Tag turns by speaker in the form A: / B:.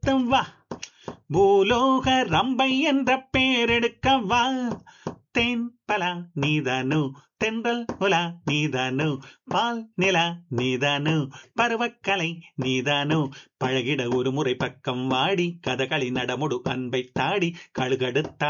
A: எடுத்து வா, பூலோக ரம்பை என்ற பேரெடுக்க வா. தேன் பலா நீதானு, தென்றல் உலா நீதானு, பால் நிலா நீதானு, பருவக்கலை நீதானு, பழகிட ஒரு முறை பக்கம் வாடி, கதகளி நடமுடு அன்பை தாடி, கழுகடுத்தா